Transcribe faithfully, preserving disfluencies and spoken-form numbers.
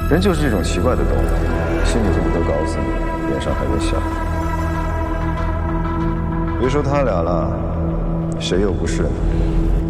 人就是这种奇怪的动物，心里恨不得搞死你，脸上还会笑。别说他俩了，谁又不是呢？